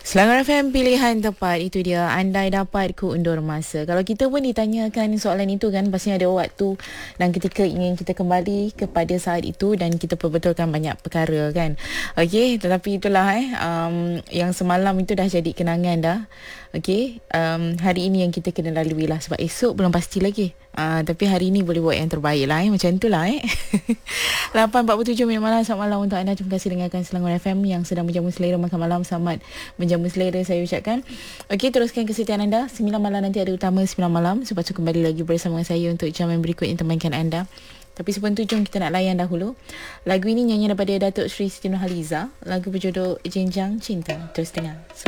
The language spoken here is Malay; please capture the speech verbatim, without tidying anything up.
Selangor F M, pilihan tepat. Itu dia, andai dapat ku undur masa. Kalau kita pun ditanyakan soalan itu kan, pastinya ada waktu dan ketika ingin kita kembali kepada saat itu dan kita perbetulkan banyak perkara kan. Okey, tetapi itulah eh um, yang semalam itu dah jadi kenangan dah. Okey, um, hari ini yang kita kena lalui lah, sebab esok belum pasti lagi. Uh, tapi hari ini boleh buat yang terbaik lah eh. Macam itulah eh. lapan empat puluh tujuh minit malam. Selamat malam untuk anda. Terima kasih dengarkan Selangor F M yang sedang menjamu selera makan malam. Selamat menjamu selera, saya ucapkan. Okey, teruskan kesetiaan anda. Sembilan malam nanti ada utama Sembilan malam. Lepas tu kembali lagi bersama saya untuk jam yang berikut yang temankan anda. Tapi sebelum tu, jom kita nak layan dahulu lagu ini, nyanyian daripada Datuk Sri Siti Nurhaliza. Lagu berjudul Jenjang Cinta. Terus dengar.